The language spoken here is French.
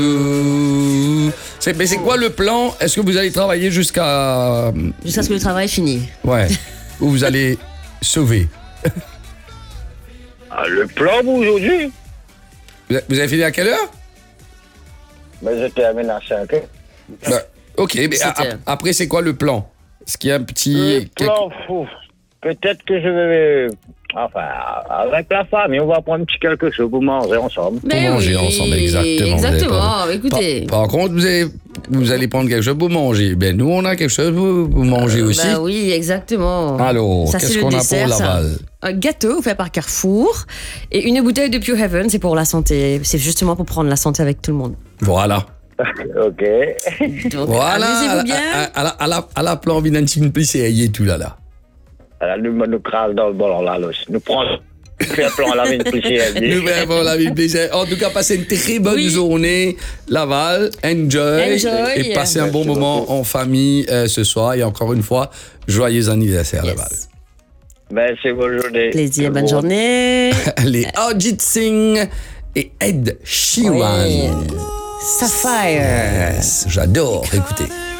Mais c'est quoi le plan? Est-ce que vous allez travailler jusqu'à Jusqu'à ce que le travail finisse. Ouais. Ou vous allez sauver? Le plan, vous, aujourd'hui? Vous avez fini à quelle heure? Mais je termine à 5 heures. Ok, mais C'était- après, c'est quoi le plan? Est-ce qu'il y a un petit... Le plan, peut-être que je vais... Enfin, avec la famille, on va prendre quelque chose pour manger ensemble. Mais manger ensemble, exactement. Vous avez pas- Écoutez. Par contre, vous allez prendre quelque chose pour manger. Ben, nous, on a quelque chose pour manger aussi. Bah oui, exactement. Alors, Ça, qu'est-ce c'est le qu'on a dessert, pour ça. Laval? Un gâteau fait par Carrefour et une bouteille de Pure Heaven, c'est pour la santé. C'est justement pour prendre la santé avec tout le monde. Voilà. Ok. Donc, Voilà. amusez-vous bien. À la plan, vient un petit peu et tout là. Alors, nous crase dans le bol, là, nous prenons... Fait un plan à la mine Nous vraiment la vie plaisir. En tout cas, passez une très bonne Oui. journée. Laval, enjoy. Enjoy. Et passez un bon Merci moment beaucoup. en famille ce soir. Et encore une fois, joyeux anniversaire, Yes. Laval. Merci, bonne journée. Plaisir, bonne journée. Les Ajit Singh et Ed Sheeran. Ouais. Sapphire. Yes, j'adore. Écoutez.